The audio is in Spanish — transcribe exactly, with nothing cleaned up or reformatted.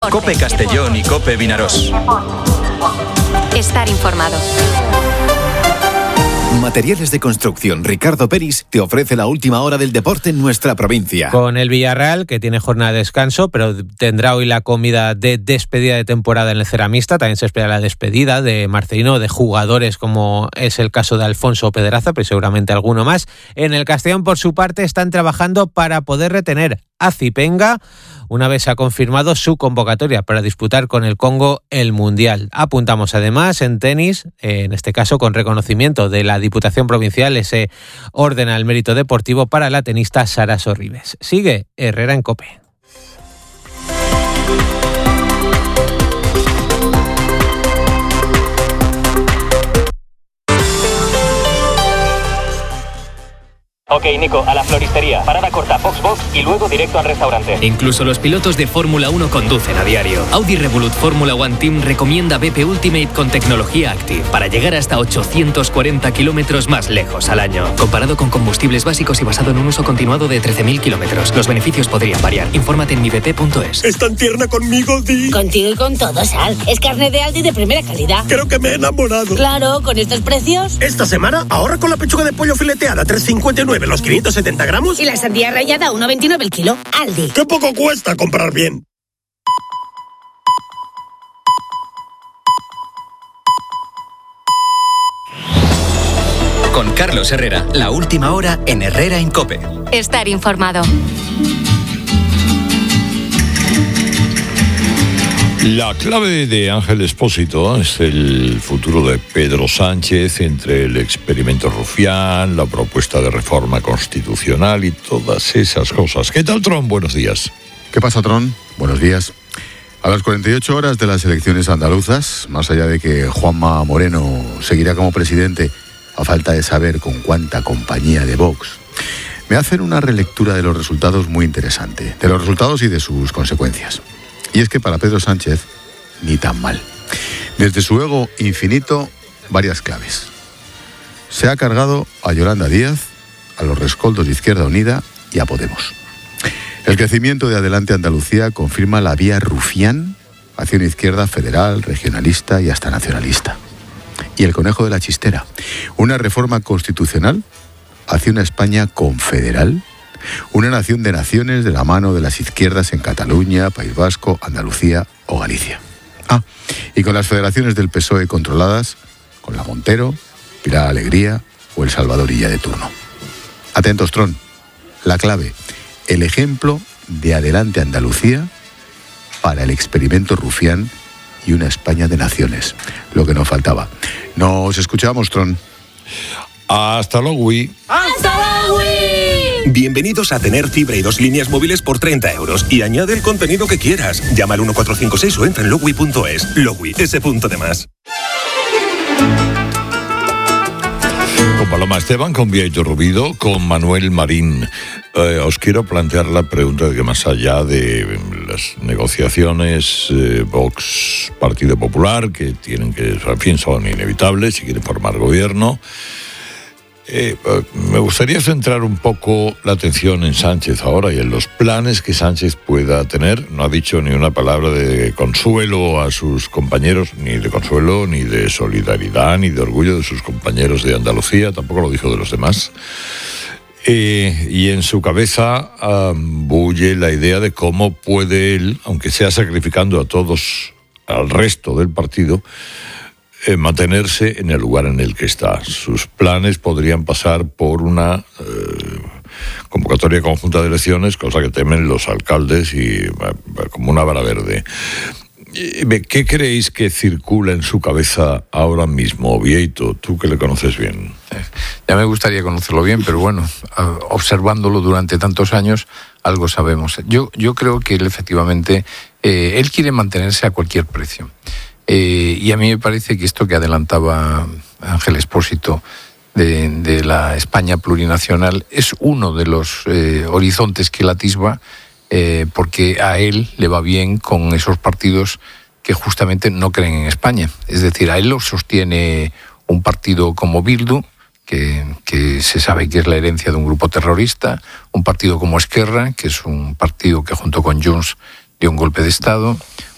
COPE Castellón y COPE Vinarós. Estar informado. Materiales de Construcción Ricardo Peris te ofrece la última hora del deporte en nuestra provincia. Con el Villarreal, que tiene jornada de descanso, pero tendrá hoy la comida de despedida de temporada en el Ceramista. También se espera la despedida de Marcelino, de jugadores como es el caso de Alfonso Pedraza, pero seguramente alguno más. En el Castellón, por su parte, están trabajando para poder retener a Zipenga una vez ha confirmado su convocatoria para disputar con el Congo el Mundial. Apuntamos además en tenis, en este caso con reconocimiento de la Diputación Provincial, ese orden al mérito deportivo para la tenista Sara Sorribes. Sigue Herrera en COPE. Ok, Nico, a la floristería. Parada corta, box box y luego directo al restaurante. Incluso los pilotos de Fórmula uno conducen a diario. Audi Revolut Fórmula One Team recomienda B P Ultimate con tecnología Active para llegar hasta ochocientos cuarenta kilómetros más lejos al año. Comparado con combustibles básicos y basado en un uso continuado de trece mil kilómetros. Los beneficios podrían variar. Infórmate en mi b p punto es. Es tan tierna conmigo, Di. Contigo y con todo, Sal. Es carne de Aldi de primera calidad. Creo que me he enamorado. Claro, con estos precios. Esta semana ahorra con la pechuga de pollo fileteada tres cincuenta y nueve los quinientos setenta gramos y la sandía rallada uno veintinueve el kilo. Aldi. ¡Qué poco cuesta comprar bien! Con Carlos Herrera, la última hora en Herrera en COPE. Estar informado. La clave de Ángel Expósito es el futuro de Pedro Sánchez entre el experimento Rufián, la propuesta de reforma constitucional y todas esas cosas. ¿Qué tal, Tron? Buenos días. ¿Qué pasa, Tron? Buenos días. A las cuarenta y ocho horas de las elecciones andaluzas, más allá de que Juanma Moreno seguirá como presidente, a falta de saber con cuánta compañía de Vox, me hacen una relectura de los resultados muy interesante, de los resultados y de sus consecuencias. Y es que para Pedro Sánchez, ni tan mal. Desde su ego infinito, varias claves. Se ha cargado a Yolanda Díaz, a los rescoldos de Izquierda Unida y a Podemos. El crecimiento de Adelante Andalucía confirma la vía Rufián hacia una izquierda federal, regionalista y hasta nacionalista. Y el conejo de la chistera, una reforma constitucional hacia una España confederal, una nación de naciones de la mano de las izquierdas en Cataluña, País Vasco, Andalucía o Galicia. Ah, y con las federaciones del P S O E controladas, con la Montero, Pilar Alegría o el Salvadorilla de turno. Atentos, Tron. La clave, el ejemplo de Adelante Andalucía para el experimento Rufián y una España de naciones. Lo que nos faltaba. Nos escuchamos, Tron. Hasta luego. ¡Hasta luego! Bienvenidos a tener fibra y dos líneas móviles por treinta euros y añade el contenido que quieras. Llama al uno cuatro cinco seis o entra en logui punto es. Logui, ese punto de más. Con Paloma Esteban, con Vieito Rubido, con Manuel Marín. Eh, os quiero plantear la pregunta de que más allá de las negociaciones eh, Vox Partido Popular, que tienen que, en fin, son inevitables si quieren formar gobierno, Eh, me gustaría centrar un poco la atención en Sánchez ahora y en los planes que Sánchez pueda tener. No ha dicho ni una palabra de consuelo a sus compañeros, ni de consuelo, ni de solidaridad, ni de orgullo de sus compañeros de Andalucía, tampoco lo dijo de los demás. Eh, y en su cabeza um, bulle la idea de cómo puede él, aunque sea sacrificando a todos, al resto del partido, Eh, mantenerse en el lugar en el que está. Sus planes podrían pasar por una eh, convocatoria conjunta de elecciones, cosa que temen los alcaldes y eh, como una vara verde. ¿Qué creéis que circula en su cabeza ahora mismo, Vieito? Tú que le conoces bien. Ya me gustaría conocerlo bien, pero bueno, observándolo durante tantos años, algo sabemos. Yo, yo creo que él efectivamente, eh, él quiere mantenerse a cualquier precio. Eh, y a mí me parece que esto que adelantaba Ángel Expósito de, de la España plurinacional es uno de los eh, horizontes que él atisba, eh, porque a él le va bien con esos partidos que justamente no creen en España. Es decir, a él lo sostiene un partido como Bildu, que, que se sabe que es la herencia de un grupo terrorista, un partido como Esquerra, que es un partido que junto con Junts dio un golpe de Estado,